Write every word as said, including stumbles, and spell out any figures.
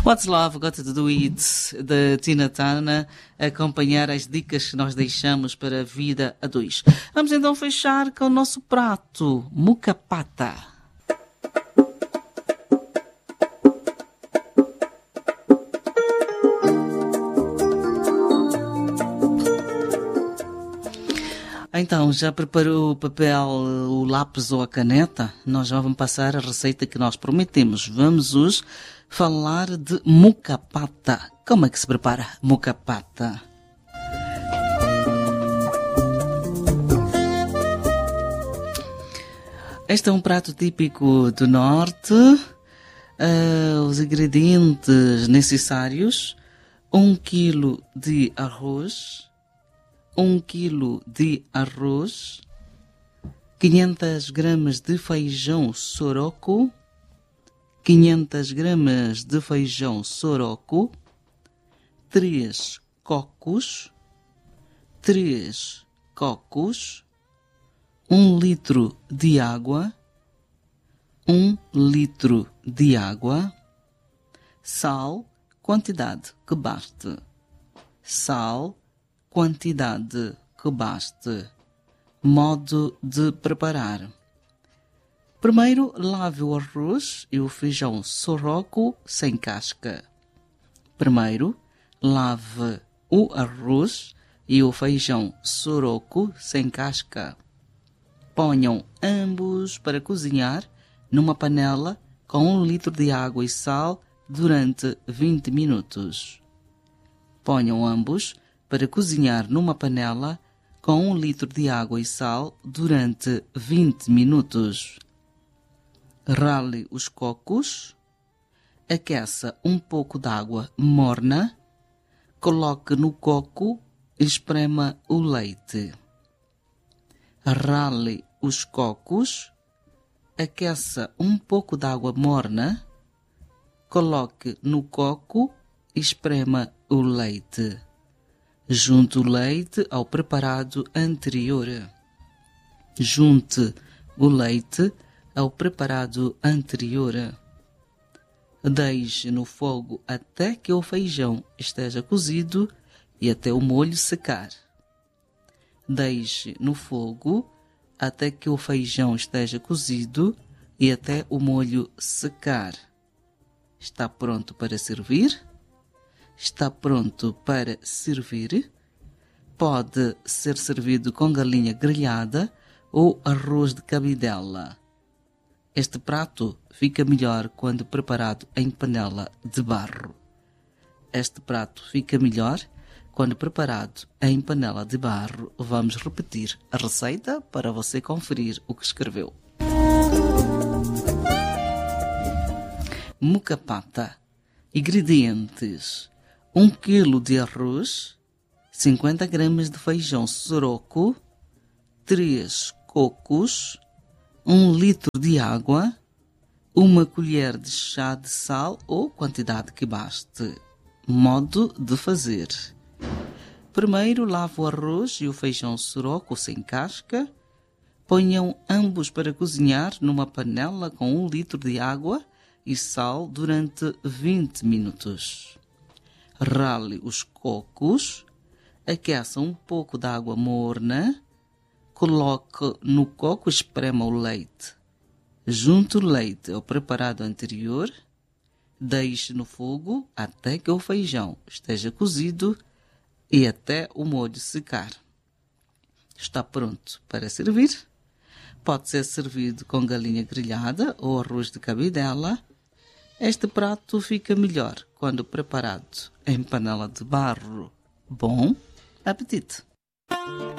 What's Love Got to Do It, de Tina Turner, acompanhar as dicas que nós deixamos para a vida a dois. Vamos então fechar com o nosso prato, mukapata. Então, já preparou o papel, o lápis ou a caneta? Nós já vamos passar a receita que nós prometemos. Vamos hoje falar de mukapata. Como é que se prepara mukapata? Este é um prato típico do norte. Uh, os ingredientes necessários: um quilo de arroz, um quilo de arroz, quinhentas gramas de feijão soroco, quinhentas gramas de feijão soroco, três cocos, três cocos, um litro de água, um litro de água, sal, quantidade que baste, sal, quantidade que baste. Modo de preparar: primeiro, lave o arroz e o feijão soroco sem casca. Primeiro, lave o arroz e o feijão soroco sem casca. Ponham ambos para cozinhar numa panela com um litro de água e sal durante vinte minutos. Ponham ambos para cozinhar numa panela com um litro de água e sal durante vinte minutos. Rale os cocos, aqueça um pouco de água morna, coloque no coco e esprema o leite. Rale os cocos, aqueça um pouco de água morna, coloque no coco e esprema o leite. Junte o leite ao preparado anterior. Junte o leite ao preparado anterior. Deixe no fogo até que o feijão esteja cozido e até o molho secar. Deixe no fogo até que o feijão esteja cozido e até o molho secar. Está pronto para servir? Está pronto para servir. Pode ser servido com galinha grelhada ou arroz de cabidela. Este prato fica melhor quando preparado em panela de barro. Este prato fica melhor quando preparado em panela de barro. Vamos repetir a receita para você conferir o que escreveu. Mukapata. Ingredientes: um quilo de arroz, cinquenta gramas de feijão soroco, três cocos, um litro de água, uma colher de chá de sal ou quantidade que baste. Modo de fazer: primeiro, lave o arroz e o feijão soroco sem casca. Ponham ambos para cozinhar numa panela com um litro de água e sal durante vinte minutos. Rale os cocos, aqueça um pouco de água morna, coloque no coco e esprema o leite. Junte o leite ao preparado anterior, deixe no fogo até que o feijão esteja cozido e até o molho secar. Está pronto para servir. Pode ser servido com galinha grelhada ou arroz de cabidela. Este prato fica melhor quando preparado em panela de barro. Bom apetite!